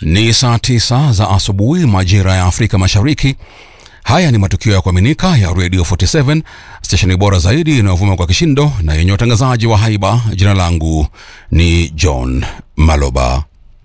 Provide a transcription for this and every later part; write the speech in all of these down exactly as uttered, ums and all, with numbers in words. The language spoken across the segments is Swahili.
Ni saa tisa za asubuhi majira ya Afrika Mashariki. Haya ni matukio ya kuaminika ya Radio forty-seven, stesheni bora zaidi inayovuma kwa kishindo na yenye watangazaji wa haiba. Jina langu ni John Maloba.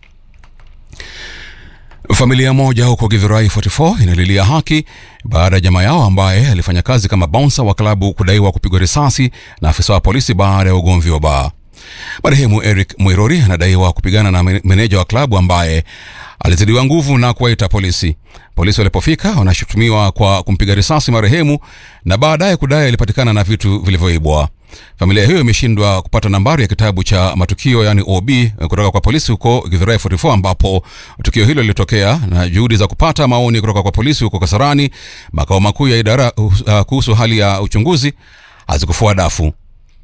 Familia moja huko Githurai arobaini na nne inalilia haki baada ya jamaa yao ambaye alifanya kazi kama bouncer wa klabu kudaiwa kupigwa risasi na afisa wa polisi baada ya ugomvi wa baa. Marehemu Eric Mwirori anadaiwa kupigana na meneja wa klabu ambaye alizidiwa nguvu na kuwaita polisi. Polisi walipofika wanashutumiwa kwa kumpiga risasi marehemu na baadaye kudai alipatikana na vitu vilivyoibwa. Familia hiyo imeshindwa kupata nambari ya kitabu cha matukio yani O B kutoka kwa polisi huko Githurai arobaini na nne ambapo tukio hilo lilitokea, na juhudi za kupata maoni kutoka kwa polisi huko Kasarani, makao makuu ya idara uh, kuhusu hali ya uchunguzi, hazikufua dafu.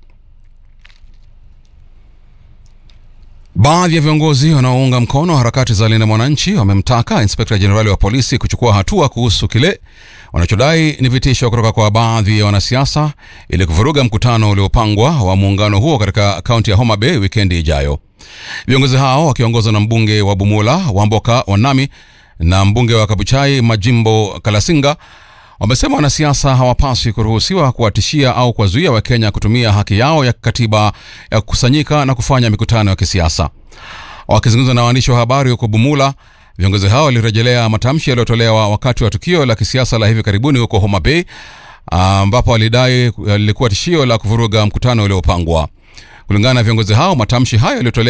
Baadhi ya viongozi wanaounga mkono harakati za Linda Mwananchi wamemtaka Inspector General wa polisi kuchukua hatua kuhusu kile wanachodai ni vitisho kutoka kwa baadhi ya wanasiasa ili kuvuruga mkutano uliopangwa wa muungano huo katika kaunti ya Homa Bay wikendi ijayo. Viongozi hao wakiongozwa na mbunge wa Bumula Wamboka Wanami na mbunge wa Kabuchai Majimbo Kalasinga wamesema wanasiasa hawapaswi kuruhusiwa kuwatishia au kuwazuia Wakenya kutumia haki yao ya katiba ya kukusanyika na kufanya mikutano ya kisiasa. Wakizungumza na waandishi wa habari huko Bumula, viongozi hao walirejelea matamshi yaliyotolewa wakati wa tukio la kisiasa la hivi karibuni huko Homa Bay, ambapo walidai lilikuwa tishio la kuvuruga mkutano uliopangwa. Kulingana na viongozi hao, matamshi hayo yalitolewa